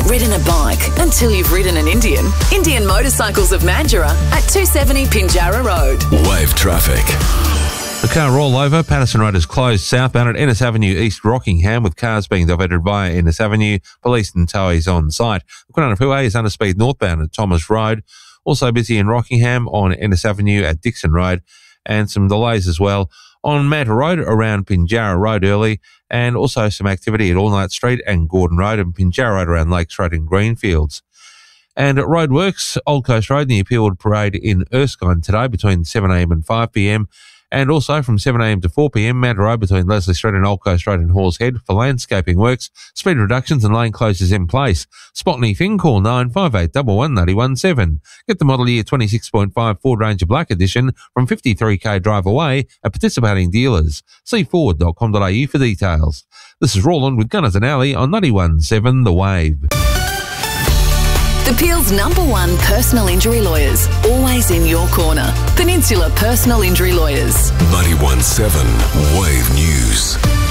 ridden a bike until you've ridden an Indian. Indian Motorcycles of Mandurah at 270 Pinjarra Road. Wave traffic. The car rollover, Patterson Road is closed southbound at Ennis Avenue East Rockingham, with cars being diverted via Ennis Avenue. Police and towies on site. The Quinana is under speed northbound at Thomas Road. Also busy in Rockingham on Ennis Avenue at Dixon Road, and some delays as well on Manta Road around Pinjarra Road early, and also some activity at Allnight Street and Gordon Road, and Pinjarra Road around Lakes Road and Greenfields. And at Roadworks, Old Coast Road, the Appealwood Parade in Erskine today between 7am and 5pm. And also from 7am to 4pm, Manta Road between Leslie Street and Old Coast Road and Halls Head for landscaping works, speed reductions and lane closures in place. Spot anything, call 95811 817. Get the model year 26.5 Ford Ranger Black Edition from 53k drive away at participating dealers. See Ford.com.au for details. This is Roland with Gunners and Alley on 91.7 The Wave. The Peel's #1 personal injury lawyers, always in your corner. Peninsula Personal Injury Lawyers. 91.7 Wave News.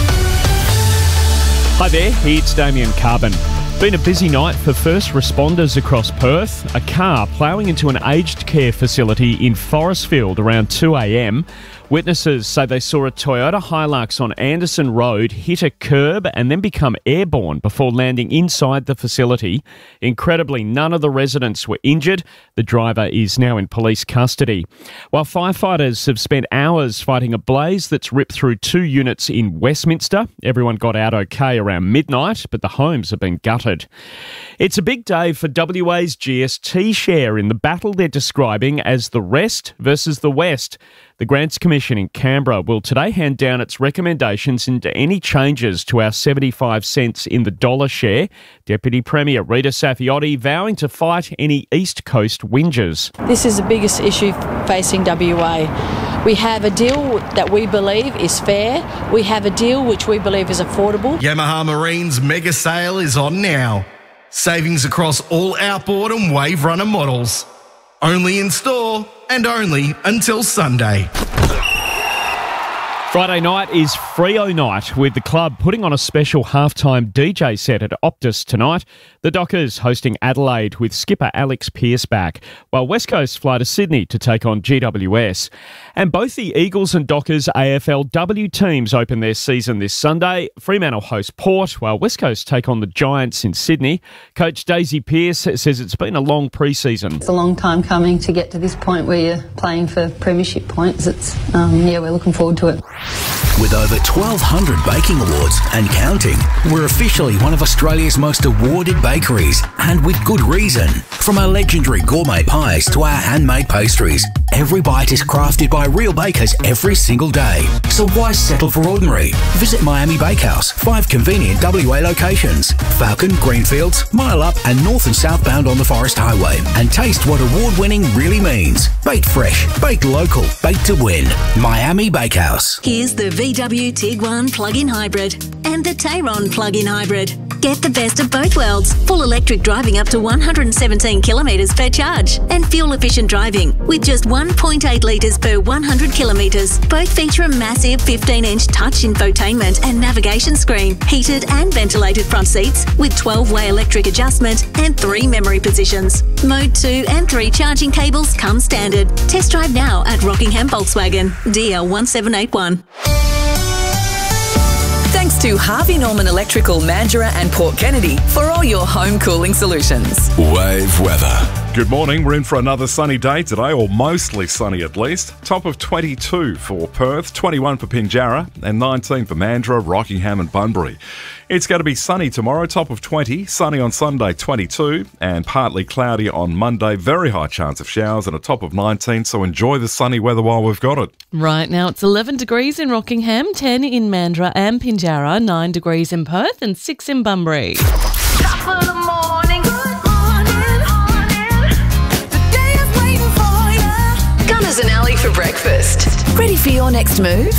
Hi there, it's Damien Carbon. Been a busy night for first responders across Perth. A car ploughing into an aged care facility in Forestfield around 2am. Witnesses say they saw a Toyota Hilux on Anderson Road hit a curb and then become airborne before landing inside the facility. Incredibly, none of the residents were injured. The driver is now in police custody. While firefighters have spent hours fighting a blaze that's ripped through 2 units in Westminster, everyone got out okay around midnight, but the homes have been gutted. It's a big day for WA's GST share in the battle they're describing as the rest versus the West. The Grants Commission in Canberra will today hand down its recommendations into any changes to our 75 cents in the dollar share. Deputy Premier Rita Saffioti vowing to fight any East Coast whingers. This is the biggest issue facing WA. We have a deal that we believe is fair. We have a deal which we believe is affordable. Yamaha Marine's mega sale is on now. Savings across all outboard and wave runner models. Only in store and only until Sunday. Friday night is Freo night, with the club putting on a special halftime DJ set at Optus tonight. The Dockers hosting Adelaide with skipper Alex Pearce back, while West Coast fly to Sydney to take on GWS. And both the Eagles and Dockers AFLW teams open their season this Sunday. Fremantle host Port, while West Coast take on the Giants in Sydney. Coach Daisy Pearce says it's been a long pre-season. It's a long time coming to get to this point where you're playing for premiership points. We're looking forward to it. With over 1,200 baking awards and counting, we're officially one of Australia's most awarded bakeries, and with good reason. From our legendary gourmet pies to our handmade pastries, every bite is crafted by real bakers every single day. So why settle for ordinary? Visit Miami Bakehouse, 5 convenient WA locations: Falcon, Greenfields, Mile Up and north and southbound on the Forest Highway, and taste what award-winning really means. Baked fresh, baked local, baked to win. Miami Bakehouse. Here's the VW Tiguan plug-in hybrid and the Tayron plug-in hybrid. Get the best of both worlds. Full electric driving up to 117 kilometres per charge, and fuel-efficient driving with just 1.8 litres per 100 kilometres. Both feature a massive 15-inch touch infotainment and navigation screen, heated and ventilated front seats with 12-way electric adjustment and 3 memory positions. Mode 2 and 3 charging cables come standard. Test drive now at Rockingham Volkswagen, DL 1781. Thanks to Harvey Norman Electrical, Mandurah and Port Kennedy for all your home cooling solutions. Wave weather. Good morning. We're in for another sunny day today, or mostly sunny at least. Top of 22 for Perth, 21 for Pinjarra, and 19 for Mandurah, Rockingham and Bunbury. It's going to be sunny tomorrow, top of 20, sunny on Sunday, 22, and partly cloudy on Monday. Very high chance of showers and a top of 19, so enjoy the sunny weather while we've got it. Right now it's 11 degrees in Rockingham, 10 in Mandurah and Pinjarra, 9 degrees in Perth and 6 in Bunbury. Top of the morning, good morning. The day is waiting for you. Gunners and Alley for breakfast. Ready for your next move?